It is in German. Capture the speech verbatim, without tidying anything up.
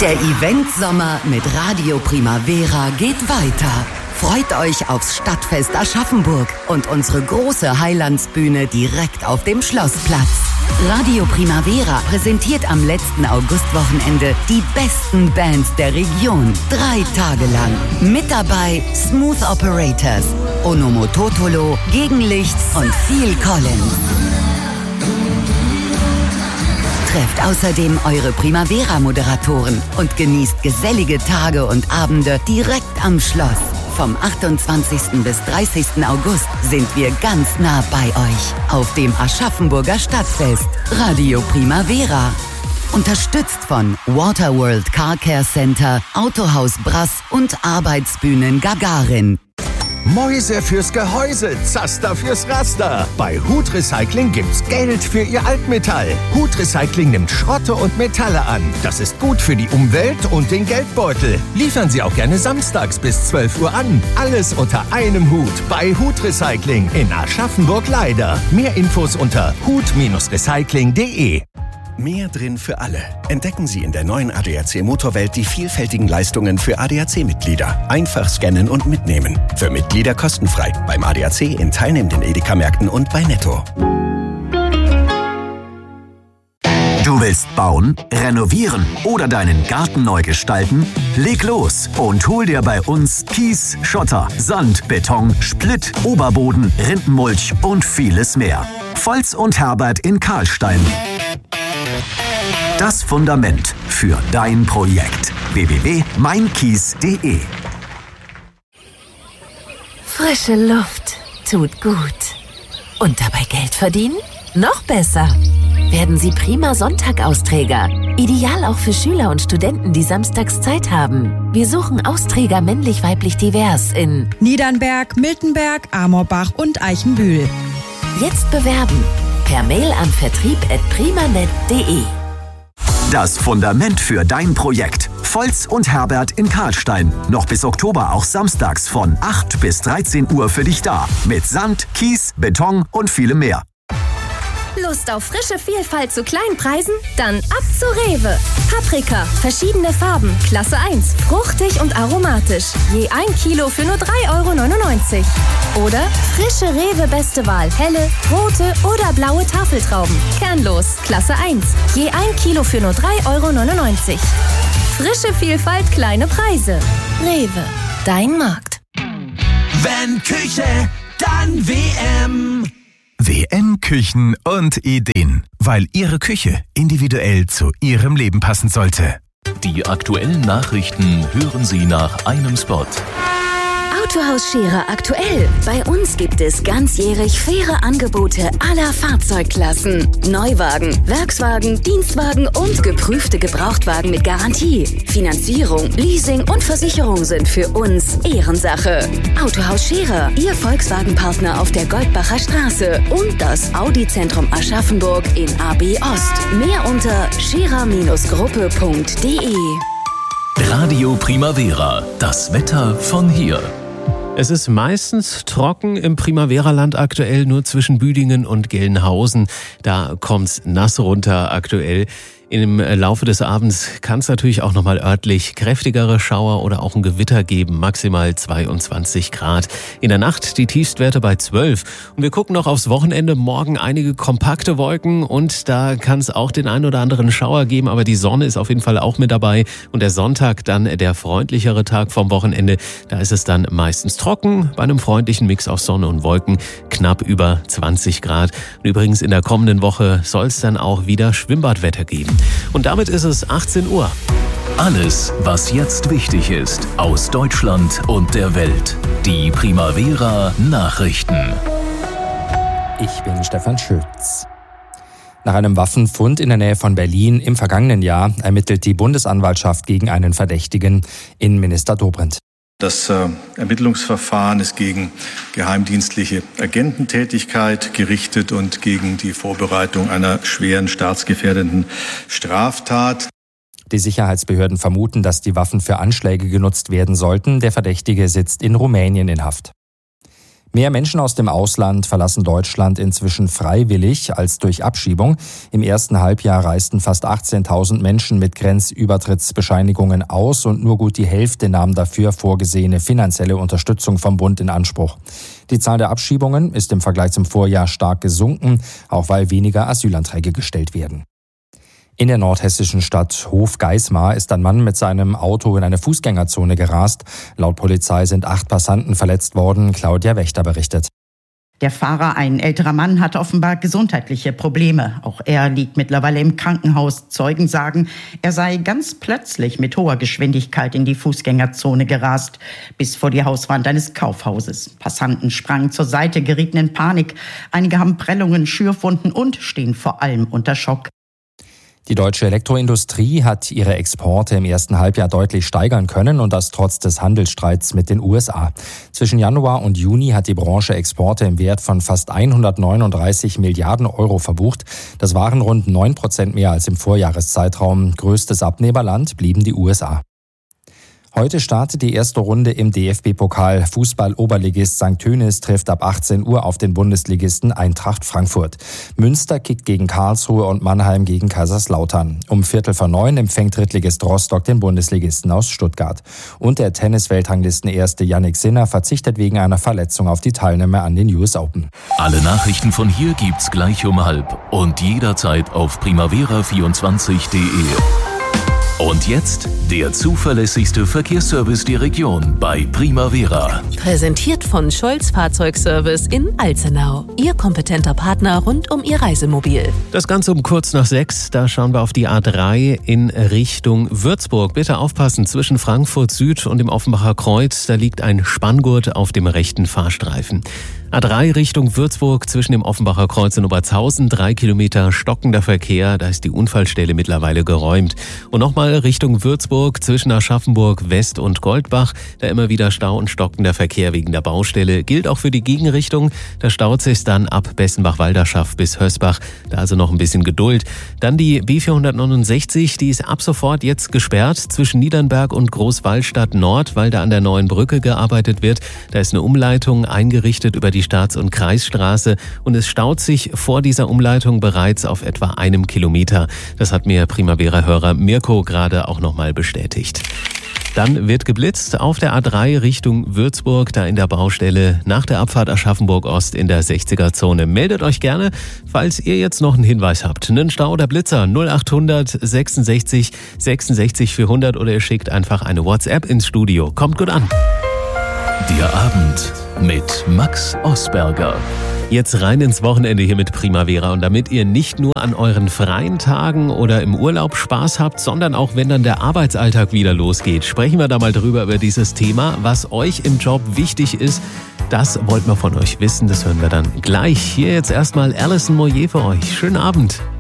Der Event-Sommer mit Radio Primavera geht weiter. Freut euch aufs Stadtfest Aschaffenburg und unsere große Heilandsbühne direkt auf dem Schlossplatz. Radio Primavera präsentiert am letzten Augustwochenende die besten Bands der Region. Drei Tage lang. Mit dabei Smooth Operators, Onomototolo, Gegenlicht und Phil Collins. Trefft außerdem eure Primavera-Moderatoren und genießt gesellige Tage und Abende direkt am Schloss. Vom achtundzwanzigsten bis dreißigsten August sind wir ganz nah bei euch auf dem Aschaffenburger Stadtfest. Radio Primavera. Unterstützt von Waterworld Car Care Center, Autohaus Brass und Arbeitsbühnen Gagarin. Mäuse fürs Gehäuse, Zaster fürs Raster. Bei Hut Recycling gibt's Geld für Ihr Altmetall. Hut Recycling nimmt Schrotte und Metalle an. Das ist gut für die Umwelt und den Geldbeutel. Liefern Sie auch gerne samstags bis zwölf Uhr an. Alles unter einem Hut bei Hut Recycling in Aschaffenburg-Leider. Mehr Infos unter hut recycling punkt de. Mehr drin für alle. Entdecken Sie in der neuen A D A C Motorwelt die vielfältigen Leistungen für A D A C-Mitglieder. Einfach scannen und mitnehmen. Für Mitglieder kostenfrei. Beim A D A C in teilnehmenden Edeka-Märkten und bei Netto. Du willst bauen, renovieren oder deinen Garten neu gestalten? Leg los und hol dir bei uns Kies, Schotter, Sand, Beton, Splitt, Oberboden, Rindenmulch und vieles mehr. Volz und Herbert in Karlstein. Das Fundament für dein Projekt. w w w punkt mein kies punkt de. Frische Luft tut gut. Und dabei Geld verdienen? Noch besser. Werden Sie prima Sonntag-Austräger. Ideal auch für Schüler und Studenten, die samstags Zeit haben. Wir suchen Austräger männlich-weiblich divers in Niedernberg, Miltenberg, Amorbach und Eichenbühl. Jetzt bewerben. Per Mail an vertrieb at primanet punkt de. Das Fundament für dein Projekt. Volz und Herbert in Karlstein. Noch bis Oktober auch samstags von acht bis dreizehn Uhr für dich da. Mit Sand, Kies, Beton und vielem mehr. Lust auf frische Vielfalt zu kleinen Preisen? Dann ab zu Rewe. Paprika, verschiedene Farben, Klasse eins, fruchtig und aromatisch. Je ein Kilo für nur drei Euro neunundneunzig. Oder frische Rewe Beste Wahl, helle, rote oder blaue Tafeltrauben. Kernlos, Klasse eins. Je ein Kilo für nur drei Euro neunundneunzig. Frische Vielfalt, kleine Preise. Rewe, dein Markt. Wenn Küche, dann W M. W M Küchen und Ideen, weil Ihre Küche individuell zu Ihrem Leben passen sollte. Die aktuellen Nachrichten hören Sie nach einem Spot. Autohaus Scherer aktuell. Bei uns gibt es ganzjährig faire Angebote aller Fahrzeugklassen. Neuwagen, Werkswagen, Dienstwagen und geprüfte Gebrauchtwagen mit Garantie. Finanzierung, Leasing und Versicherung sind für uns Ehrensache. Autohaus Scherer, Ihr Volkswagen-Partner auf der Goldbacher Straße und das Audi-Zentrum Aschaffenburg in A B Ost. Mehr unter scherer Gruppe punkt de. Radio Primavera, das Wetter von hier. Es ist meistens trocken im Primavera-Land aktuell, nur zwischen Büdingen und Gelnhausen. Da kommt's nass runter aktuell. Im Laufe des Abends kann es natürlich auch nochmal örtlich kräftigere Schauer oder auch ein Gewitter geben, maximal zweiundzwanzig Grad. In der Nacht die Tiefstwerte bei zwölf. Und wir gucken noch aufs Wochenende, morgen einige kompakte Wolken und da kann es auch den ein oder anderen Schauer geben, aber die Sonne ist auf jeden Fall auch mit dabei. Und der Sonntag dann der freundlichere Tag vom Wochenende, da ist es dann meistens trocken, bei einem freundlichen Mix aus Sonne und Wolken, knapp über zwanzig Grad. Und übrigens in der kommenden Woche soll es dann auch wieder Schwimmbadwetter geben. Und damit ist es achtzehn Uhr. Alles, was jetzt wichtig ist, aus Deutschland und der Welt. Die Primavera Nachrichten. Ich bin Stefan Schütz. Nach einem Waffenfund in der Nähe von Berlin im vergangenen Jahr ermittelt die Bundesanwaltschaft gegen einen Verdächtigen. Innenminister Dobrindt. Das äh, Ermittlungsverfahren ist gegen geheimdienstliche Agententätigkeit gerichtet und gegen die Vorbereitung einer schweren staatsgefährdenden Straftat. Die Sicherheitsbehörden vermuten, dass die Waffen für Anschläge genutzt werden sollten. Der Verdächtige sitzt in Rumänien in Haft. Mehr Menschen aus dem Ausland verlassen Deutschland inzwischen freiwillig als durch Abschiebung. Im ersten Halbjahr reisten fast achtzehntausend Menschen mit Grenzübertrittsbescheinigungen aus und nur gut die Hälfte nahm dafür vorgesehene finanzielle Unterstützung vom Bund in Anspruch. Die Zahl der Abschiebungen ist im Vergleich zum Vorjahr stark gesunken, auch weil weniger Asylanträge gestellt werden. In der nordhessischen Stadt Hofgeismar ist ein Mann mit seinem Auto in eine Fußgängerzone gerast. Laut Polizei sind acht Passanten verletzt worden. Claudia Wächter berichtet. Der Fahrer, ein älterer Mann, hatte offenbar gesundheitliche Probleme. Auch er liegt mittlerweile im Krankenhaus. Zeugen sagen, er sei ganz plötzlich mit hoher Geschwindigkeit in die Fußgängerzone gerast, bis vor die Hauswand eines Kaufhauses. Passanten sprangen zur Seite, gerieten in Panik. Einige haben Prellungen, Schürfwunden und stehen vor allem unter Schock. Die deutsche Elektroindustrie hat ihre Exporte im ersten Halbjahr deutlich steigern können und das trotz des Handelsstreits mit den U S A. Zwischen Januar und Juni hat die Branche Exporte im Wert von fast hundertneununddreißig Milliarden Euro verbucht. Das waren rund neun Prozent mehr als im Vorjahreszeitraum. Größtes Abnehmerland blieben die U S A. Heute startet die erste Runde im D F B-Pokal. Fußball-Oberligist Sankt Tönis trifft ab achtzehn Uhr auf den Bundesligisten Eintracht Frankfurt. Münster kickt gegen Karlsruhe und Mannheim gegen Kaiserslautern. Um Viertel vor neun empfängt Drittligist Rostock den Bundesligisten aus Stuttgart. Und der Tennis-Weltranglisten-Erste Jannik Sinner verzichtet wegen einer Verletzung auf die Teilnahme an den U S Open. Alle Nachrichten von hier gibt's gleich um halb und jederzeit auf primavera vierundzwanzig punkt de. Und jetzt der zuverlässigste Verkehrsservice der Region bei Primavera. Präsentiert von Scholz Fahrzeugservice in Alzenau. Ihr kompetenter Partner rund um Ihr Reisemobil. Das Ganze um kurz nach sechs. Da schauen wir auf die A drei in Richtung Würzburg. Bitte aufpassen, zwischen Frankfurt Süd und dem Offenbacher Kreuz, da liegt ein Spanngurt auf dem rechten Fahrstreifen. A drei Richtung Würzburg zwischen dem Offenbacher Kreuz und Oberzhausen, drei Kilometer stockender Verkehr, da ist die Unfallstelle mittlerweile geräumt. Und nochmal Richtung Würzburg zwischen Aschaffenburg West und Goldbach, da immer wieder Stau und stockender Verkehr wegen der Baustelle. Gilt auch für die Gegenrichtung, da staut sich dann ab Bessenbach-Walderschaft bis Hösbach, da also noch ein bisschen Geduld. Dann die B vierhundertneunundsechzig, die ist ab sofort jetzt gesperrt zwischen Niedernberg und Großwallstadt Nord, weil da an der neuen Brücke gearbeitet wird. Da ist eine Umleitung eingerichtet über die Staats- und Kreisstraße und es staut sich vor dieser Umleitung bereits auf etwa einem Kilometer. Das hat mir Primavera-Hörer Mirko gerade auch nochmal bestätigt. Dann wird geblitzt auf der A drei Richtung Würzburg, da in der Baustelle nach der Abfahrt Aschaffenburg Ost in der sechziger-Zone. Meldet euch gerne, falls ihr jetzt noch einen Hinweis habt. Einen Stau oder Blitzer null achthundert sechsundsechzig sechsundsechzig vierhundert oder ihr schickt einfach eine WhatsApp ins Studio. Kommt gut an. Der Abend mit Max Osberger. Jetzt rein ins Wochenende hier mit Primavera und damit ihr nicht nur an euren freien Tagen oder im Urlaub Spaß habt, sondern auch wenn dann der Arbeitsalltag wieder losgeht, sprechen wir da mal drüber über dieses Thema, was euch im Job wichtig ist. Das wollten wir von euch wissen, das hören wir dann gleich. Hier jetzt erstmal Alison Moyet für euch. Schönen Abend.